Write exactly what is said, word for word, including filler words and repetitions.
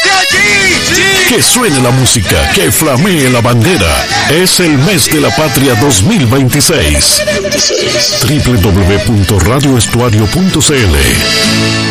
Que suene la música, que flamee la bandera. Es el mes de la patria dos mil veintiséis. doble u doble u doble u punto radio estuario punto c l